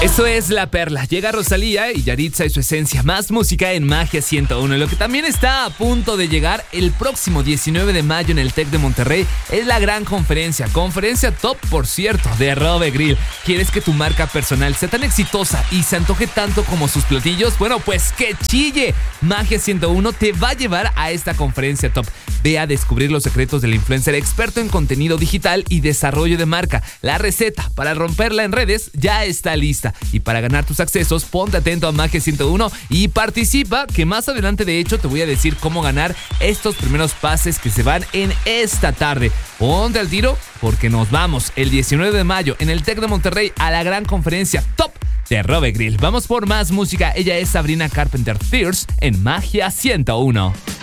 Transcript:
Eso es La Perla. Llega Rosalía y Yaritza y su esencia. Más música en Magia 101. Lo que también está a punto de llegar el próximo 19 de mayo en el TEC de Monterrey es la gran conferencia. Conferencia top, por cierto, de Robe Grill. ¿Quieres que tu marca personal sea tan exitosa y se antoje tanto como sus platillos? Bueno, pues que chille. Magia 101 te va a llevar a esta conferencia top. Ve a descubrir los secretos del influencer experto en contenido digital y desarrollo de marca. La receta para romperla en redes ya está lista. Y para ganar tus accesos, ponte atento a Magia 101 y participa, que más adelante de hecho te voy a decir cómo ganar estos primeros pases que se van en esta tarde. Ponte al tiro porque nos vamos el 19 de mayo en el TEC de Monterrey a la gran conferencia top de Robe Grill. Vamos por más música. Ella es Sabrina Carpenter Fierce en Magia 101.